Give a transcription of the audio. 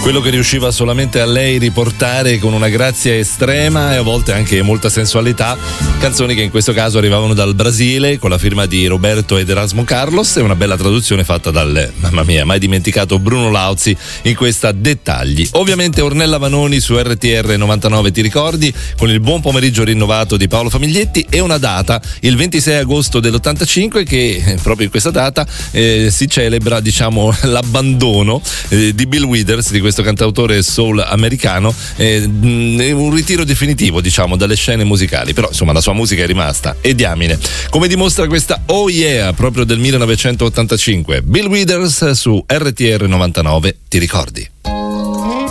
quello che riusciva solamente a lei riportare con una grazia estrema e a volte anche molta sensualità, canzoni che in questo caso arrivavano dal Brasile con la firma di Roberto ed Erasmo Carlos e una bella traduzione fatta dal, mamma mia, mai dimenticato Bruno Lauzi in questa Dettagli. Ovviamente Ornella Vanoni su RTR 99 ti ricordi, con il buon pomeriggio rinnovato di Paolo Famiglietti, e una data, il 26 agosto dell'85, che proprio in questa data si celebra, diciamo, l'abbandono di Bill Withers, di questo cantautore soul americano, un ritiro definitivo, diciamo, dalle scene musicali, però insomma la sua musica è rimasta, e diamine, come dimostra questa Oh Yeah proprio del 1985, Bill Withers su RTR 99 ti ricordi.